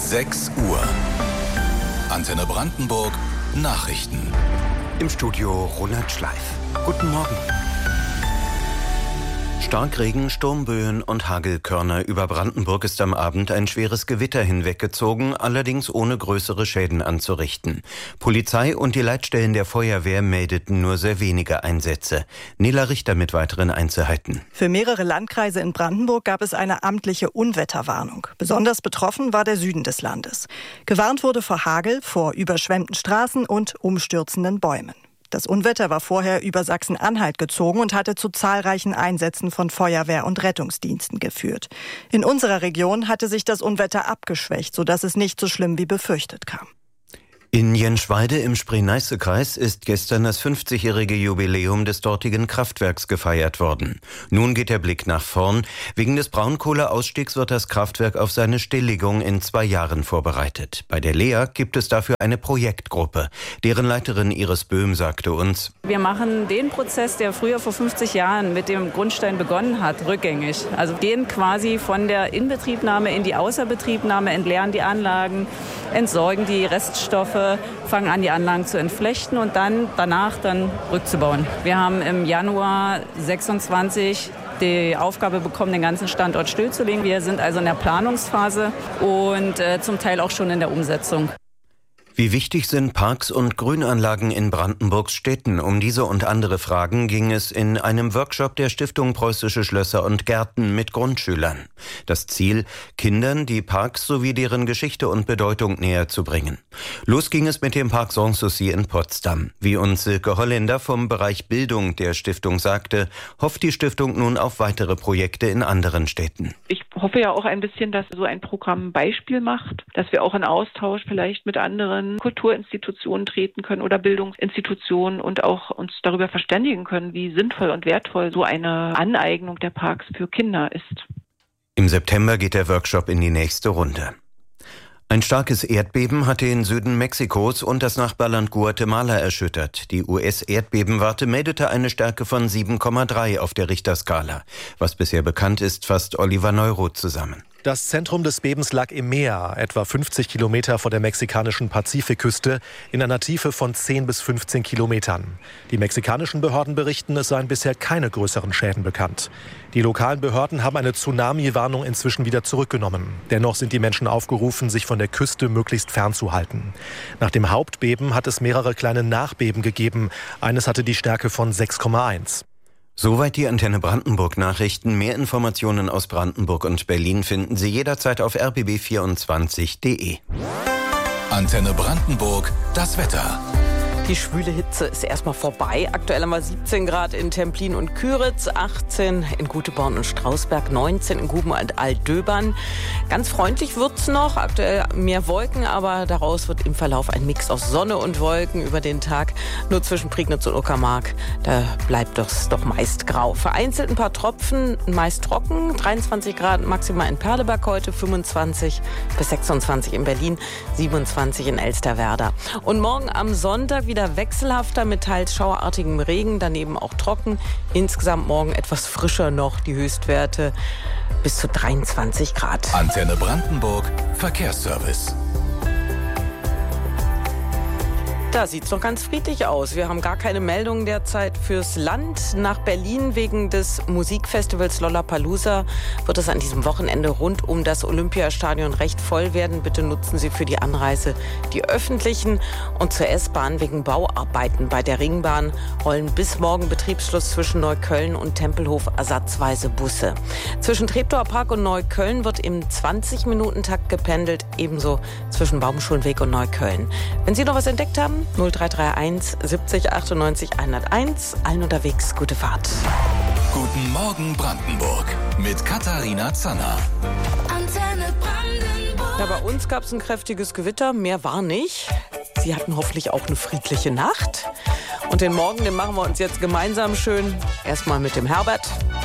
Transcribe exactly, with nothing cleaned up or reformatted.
sechs Uhr. Antenne Brandenburg Nachrichten. Im Studio Ronald Schleif. Guten Morgen. Starkregen, Sturmböen und Hagelkörner über Brandenburg ist am Abend ein schweres Gewitter hinweggezogen, allerdings ohne größere Schäden anzurichten. Polizei und die Leitstellen der Feuerwehr meldeten nur sehr wenige Einsätze. Nela Richter mit weiteren Einzelheiten. Für mehrere Landkreise in Brandenburg gab es eine amtliche Unwetterwarnung. Besonders betroffen war der Süden des Landes. Gewarnt wurde vor Hagel, vor überschwemmten Straßen und umstürzenden Bäumen. Das Unwetter war vorher über Sachsen-Anhalt gezogen und hatte zu zahlreichen Einsätzen von Feuerwehr und Rettungsdiensten geführt. In unserer Region hatte sich das Unwetter abgeschwächt, sodass es nicht so schlimm wie befürchtet kam. In Jenschwalde im Spree-Neiße-Kreis ist gestern das fünfzigjährige Jubiläum des dortigen Kraftwerks gefeiert worden. Nun geht der Blick nach vorn. Wegen des Braunkohleausstiegs wird das Kraftwerk auf seine Stilllegung in zwei Jahren vorbereitet. Bei der L E A gibt es dafür eine Projektgruppe. Deren Leiterin Iris Böhm sagte uns: Wir machen den Prozess, der früher vor fünfzig Jahren mit dem Grundstein begonnen hat, rückgängig. Also gehen quasi von der Inbetriebnahme in die Außerbetriebnahme, entleeren die Anlagen, entsorgen die Reststoffe, fangen an, die Anlagen zu entflechten und dann danach dann rückzubauen. Wir haben im Januar sechsundzwanzig die Aufgabe bekommen, den ganzen Standort stillzulegen. Wir sind also in der Planungsphase und äh, zum Teil auch schon in der Umsetzung. Wie wichtig sind Parks und Grünanlagen in Brandenburgs Städten? Um diese und andere Fragen ging es in einem Workshop der Stiftung Preußische Schlösser und Gärten mit Grundschülern. Das Ziel, Kindern die Parks sowie deren Geschichte und Bedeutung näher zu bringen. Los ging es mit dem Park Sanssouci in Potsdam. Wie uns Silke Holländer vom Bereich Bildung der Stiftung sagte, hofft die Stiftung nun auf weitere Projekte in anderen Städten. Ich hoffe ja auch ein bisschen, dass so ein Programm ein Beispiel macht, dass wir auch in Austausch vielleicht mit anderen Kulturinstitutionen treten können oder Bildungsinstitutionen und auch uns darüber verständigen können, wie sinnvoll und wertvoll so eine Aneignung der Parks für Kinder ist. Im September geht der Workshop in die nächste Runde. Ein starkes Erdbeben hatte den Süden Mexikos und das Nachbarland Guatemala erschüttert. Die U S-Erdbebenwarte meldete eine Stärke von sieben Komma drei auf der Richterskala. Was bisher bekannt ist, fasst Oliver Neuroth zusammen. Das Zentrum des Bebens lag im Meer, etwa fünfzig Kilometer vor der mexikanischen Pazifikküste, in einer Tiefe von zehn bis fünfzehn Kilometern. Die mexikanischen Behörden berichten, es seien bisher keine größeren Schäden bekannt. Die lokalen Behörden haben eine Tsunami-Warnung inzwischen wieder zurückgenommen. Dennoch sind die Menschen aufgerufen, sich von der Küste möglichst fernzuhalten. Nach dem Hauptbeben hat es mehrere kleine Nachbeben gegeben. Eines hatte die Stärke von sechs Komma eins. Soweit die Antenne Brandenburg Nachrichten. Mehr Informationen aus Brandenburg und Berlin finden Sie jederzeit auf r b b vierundzwanzig punkt d e. Antenne Brandenburg, das Wetter. Die schwüle Hitze ist erstmal vorbei. Aktuell haben wir siebzehn Grad in Templin und Küritz, achtzehn in Guteborn und Strausberg, neunzehn in Guben und Altdöbern. Ganz freundlich wird's noch. Aktuell mehr Wolken, aber daraus wird im Verlauf ein Mix aus Sonne und Wolken über den Tag. Nur zwischen Prignitz und Uckermark, da bleibt es doch meist grau. Vereinzelt ein paar Tropfen, meist trocken. dreiundzwanzig Grad maximal in Perleberg heute, fünfundzwanzig bis sechsundzwanzig in Berlin, siebenundzwanzig in Elsterwerda. Und morgen am Sonntag wieder Wieder wechselhafter mit teils schauerartigem Regen, daneben auch trocken. Insgesamt morgen etwas frischer noch, die Höchstwerte bis zu dreiundzwanzig Grad. Antenne Brandenburg, Verkehrsservice. Da sieht's noch ganz friedlich aus. Wir haben gar keine Meldungen derzeit fürs Land. Nach Berlin wegen des Musikfestivals Lollapalooza wird es an diesem Wochenende rund um das Olympiastadion recht voll werden. Bitte nutzen Sie für die Anreise die öffentlichen. Und zur S-Bahn wegen Bauarbeiten bei der Ringbahn rollen bis morgen Betriebsschluss zwischen Neukölln und Tempelhof ersatzweise Busse. Zwischen Treptower Park und Neukölln wird im zwanzig-Minuten-Takt gependelt, ebenso zwischen Baumschulenweg und Neukölln. Wenn Sie noch was entdeckt haben, null drei drei eins siebzig achtundneunzig hunderteins. Allen unterwegs gute Fahrt. Guten Morgen Brandenburg mit Katharina Zanner. Antenne Brandenburg. Ja, bei uns gab es ein kräftiges Gewitter, mehr war nicht. Sie hatten hoffentlich auch eine friedliche Nacht. Und den Morgen, den machen wir uns jetzt gemeinsam schön. Erstmal mit dem Herbert.